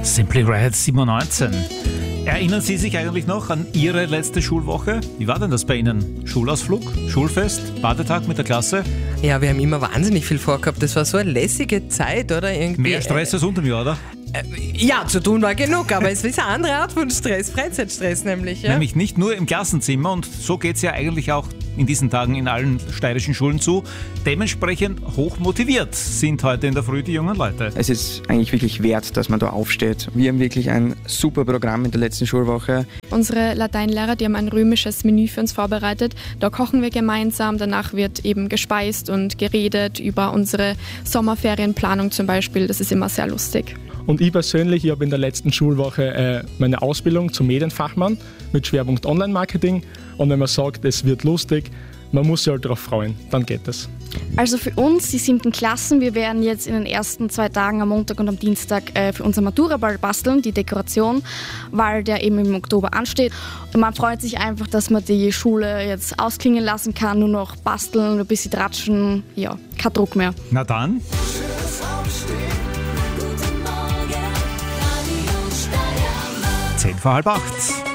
Simply Red 719. Erinnern Sie sich eigentlich noch an Ihre letzte Schulwoche? Wie war denn das bei Ihnen? Schulausflug, Schulfest, Badetag mit der Klasse? Ja, wir haben immer wahnsinnig viel vorgehabt. Das war so eine lässige Zeit, oder? Irgendwie, Mehr Stress als unter dem Jahr, oder? Ja, zu tun war genug, aber es ist eine andere Art von Stress, Freizeitstress nämlich. Ja? Nämlich nicht nur im Klassenzimmer, und so geht es ja eigentlich auch in diesen Tagen in allen steirischen Schulen zu. Dementsprechend hoch motiviert sind heute in der Früh die jungen Leute. Es ist eigentlich wirklich wert, dass man da aufsteht. Wir haben wirklich ein super Programm in der letzten Schulwoche. Unsere Lateinlehrer, die haben ein römisches Menü für uns vorbereitet. Da kochen wir gemeinsam, danach wird eben gespeist und geredet über unsere Sommerferienplanung zum Beispiel. Das ist immer sehr lustig. Und ich persönlich, ich habe in der letzten Schulwoche meine Ausbildung zum Medienfachmann mit Schwerpunkt Online-Marketing. Und wenn man sagt, es wird lustig, man muss sich halt darauf freuen, dann geht es. Also für uns, die 7. Klassen, wir werden jetzt in den ersten 2 Tagen am Montag und am Dienstag für unser Maturaball basteln, die Dekoration, weil der eben im Oktober ansteht. Und man freut sich einfach, dass man die Schule jetzt ausklingen lassen kann, nur noch basteln, ein bisschen tratschen, ja, kein Druck mehr. Na dann. 7:50.